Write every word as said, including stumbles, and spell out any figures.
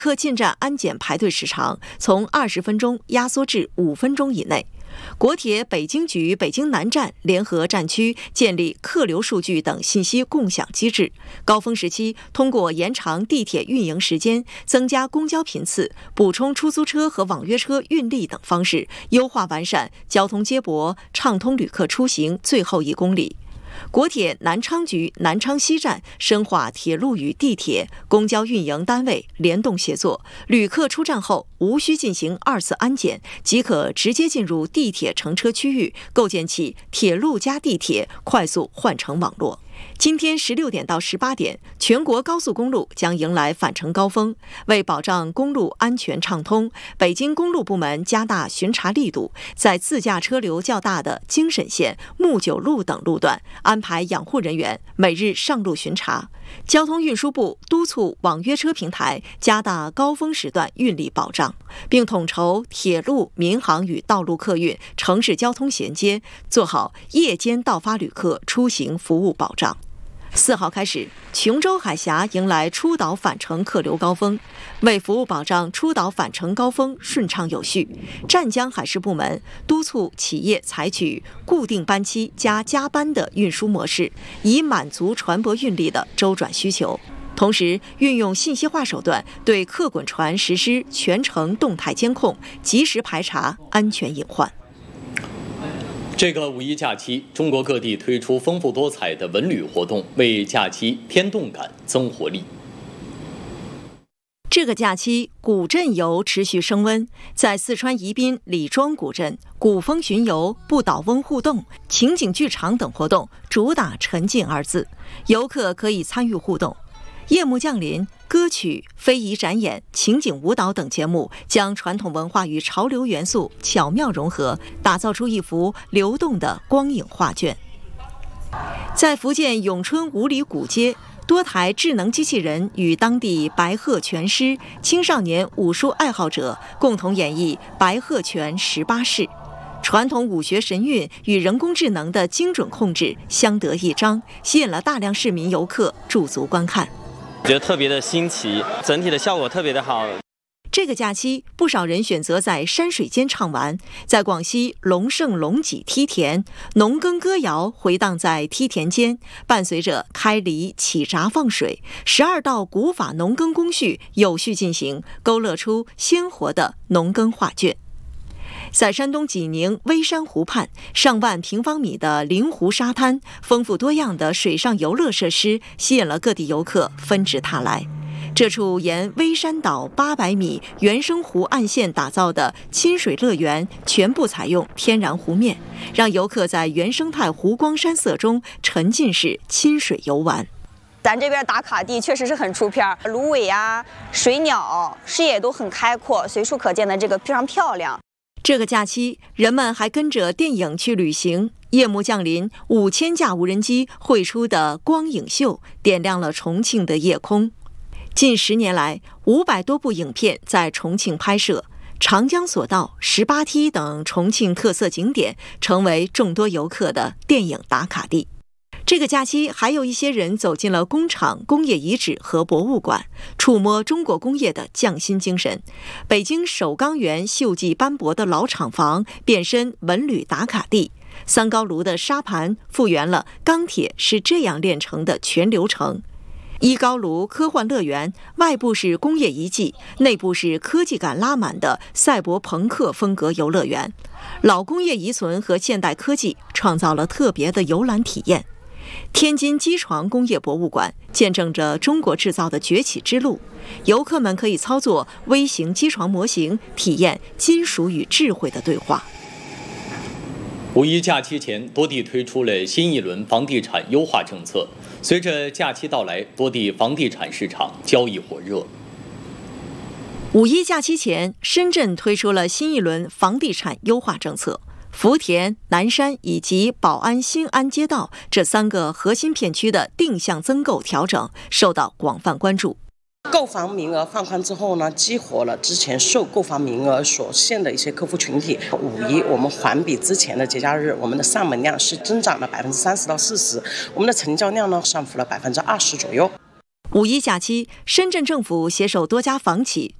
客进站安检排队时长从二十分钟压缩至五分钟以内。国铁北京局北京南站联合站区建立客流数据等信息共享机制，高峰时期通过延长地铁运营时间、增加公交频次、补充出租车和网约车运力等方式，优化完善交通接驳，畅通旅客出行最后一公里。国铁南昌局南昌西站深化铁路与地铁、公交运营单位联动协作，旅客出站后无需进行二次安检，即可直接进入地铁乘车区域，构建起铁路加地铁快速换乘网络。今天十六点到十八点，全国高速公路将迎来返程高峰。为保障公路安全畅通，北京公路部门加大巡查力度，在自驾车流较大的京沈线、木九路等路段安排养护人员每日上路巡查。交通运输部督促网约车平台加大高峰时段运力保障，并统筹铁路、民航与道路客运、城市交通衔接，做好夜间到发旅客出行服务保障。四号开始，琼州海峡迎来出岛返程客流高峰。为服务保障出岛返程高峰顺畅有序，湛江海事部门督促企业采取固定班期加加班的运输模式，以满足船舶运力的周转需求。同时，运用信息化手段对客滚船实施全程动态监控，及时排查安全隐患。 这个五一假期，中国各地推出丰富多彩的文旅活动，为假期添动感、增活力。 这个假期，古镇游持续升温。在四川宜宾李庄古镇，古风巡游、不倒翁互动、情景剧场等活动主打沉浸二字，游客可以参与互动。夜幕降临，歌曲、非遗展演、情景舞蹈等节目将传统文化与潮流元素巧妙融合，打造出一幅流动的光影画卷。在福建永春五里古街，多台智能机器人与当地白鹤拳师、青少年武术爱好者共同演绎白鹤拳十八式。传统武学神韵与人工智能的精准控制相得益彰，吸引了大量市民游客驻足观看。 觉得特别的新奇，整体的效果特别的好。 这个假期，不少人选择在山水间畅玩。在广西龙胜龙脊梯田，农耕歌谣回荡在梯田间，伴随着开犁、起闸、放水，十二道古法农耕工序有序进行，勾勒出鲜活的农耕画卷。在山东济宁微山湖畔，上万平方米的临湖沙滩，丰富多样的水上游乐设施吸引了各地游客纷至沓来。这处沿微山岛八百米原生湖岸线打造的亲水乐园，全部采用天然湖面，让游客在原生态湖光山色中沉浸式亲水游玩。 咱这边打卡地确实是很出片，芦苇啊、水鸟，视野都很开阔，随处可见的这个非常漂亮。 这个假期，人们还跟着电影去旅行。夜幕降临，五千架无人机绘出的光影秀点亮了重庆的夜空。近十年来，五百多部影片在重庆拍摄，长江索道、十八梯等重庆特色景点成为众多游客的电影打卡地。这个假期，还有一些人走进了工厂、工业遗址和博物馆，触摸中国工业的匠心精神。北京首钢园锈迹斑驳的老厂房变身文旅打卡地，三高炉的沙盘复原了钢铁是这样炼成的全流程。一高炉科幻乐园外部是工业遗迹，内部是科技感拉满的赛博朋克风格游乐园。老工业遗存和现代科技创造了特别的游览体验。天津机床工业博物馆见证着中国制造的崛起之路，游客们可以操作微型机床模型，体验金属与智慧的对话。 五一假期前，多地推出了新一轮房地产优化政策。随着假期到来，多地房地产市场交易火热。 五一假期前，深圳推出了新一轮房地产优化政策。福田、南山以及宝安新安街道这三个核心片区的定向增购调整受到广泛关注。 购房名额放宽之后呢，激活了之前受购房名额所限的一些客户群体。五一我们环比之前的节假日，我们的上门量是增长了百分之三十到四十，我们的成交量呢上浮了百分之二十左右。 五一假期，深圳政府携手多家房企